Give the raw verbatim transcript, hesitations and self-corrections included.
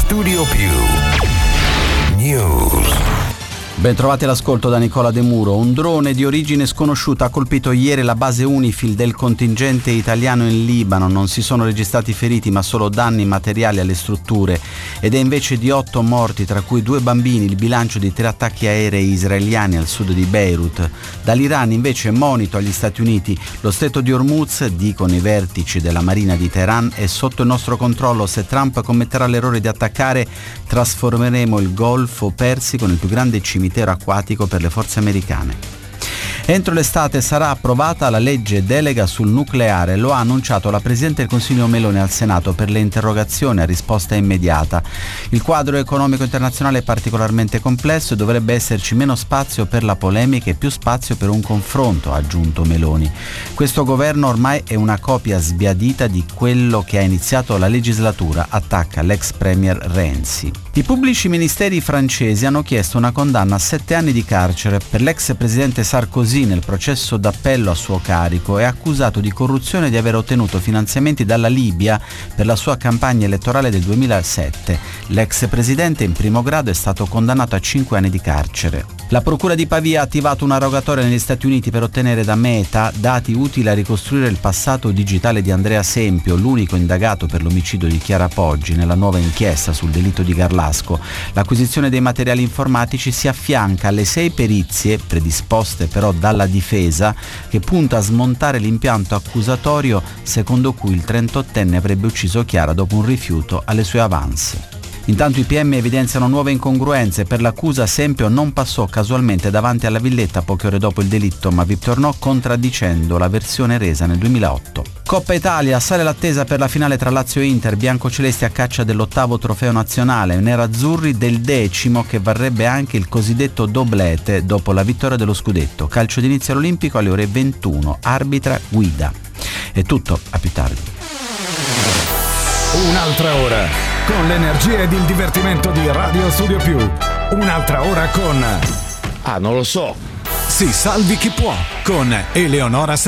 Studio Più News. Ben trovati all'ascolto da Nicola De Muro. Un drone di origine sconosciuta ha colpito ieri la base UNIFIL del contingente italiano in Libano. Non si sono registrati feriti ma solo danni materiali alle strutture ed è invece di otto morti, tra cui due bambini, il bilancio di tre attacchi aerei israeliani al sud di Beirut. Dall'Iran invece monito agli Stati Uniti. Lo stretto di Hormuz, dicono i vertici della Marina di Teheran, è sotto il nostro controllo. Se Trump commetterà l'errore di attaccare, trasformeremo il Golfo Persico nel più grande cimitero acquatico per le forze americane. Entro l'estate sarà approvata la legge delega sul nucleare, lo ha annunciato la Presidente del Consiglio Meloni al Senato per le interrogazioni a risposta immediata. Il quadro economico internazionale è particolarmente complesso e dovrebbe esserci meno spazio per la polemica e più spazio per un confronto, ha aggiunto Meloni. Questo governo ormai è una copia sbiadita di quello che ha iniziato la legislatura, attacca l'ex premier Renzi. I pubblici ministeri francesi hanno chiesto una condanna a sette anni di carcere per l'ex presidente Sarkozy nel processo d'appello a suo carico. È accusato di corruzione e di aver ottenuto finanziamenti dalla Libia per la sua campagna elettorale del duemilasette. L'ex presidente in primo grado è stato condannato a cinque anni di carcere. La procura di Pavia ha attivato una rogatoria negli Stati Uniti per ottenere da Meta dati utili a ricostruire il passato digitale di Andrea Sempio, l'unico indagato per l'omicidio di Chiara Poggi nella nuova inchiesta sul delitto di Garlasco. L'acquisizione dei materiali informatici si affianca alle sei perizie, predisposte però dalla difesa, che punta a smontare l'impianto accusatorio secondo cui il trentottenne avrebbe ucciso Chiara dopo un rifiuto alle sue avance. Intanto i P M evidenziano nuove incongruenze. Per l'accusa Sempio non passò casualmente davanti alla villetta poche ore dopo il delitto, ma vi tornò contraddicendo la versione resa nel duemilaotto. Coppa Italia, sale l'attesa per la finale tra Lazio e Inter, biancocelesti a caccia dell'ottavo trofeo nazionale, nerazzurri del decimo che varrebbe anche il cosiddetto doblete dopo la vittoria dello scudetto. Calcio d'inizio all'Olimpico alle ore ventuno, arbitra Guida. È tutto, a più tardi. Un'altra ora con l'energia ed il divertimento di Radio Studio Più. Un'altra ora con... Ah, non lo so. Si salvi chi può con Eleonora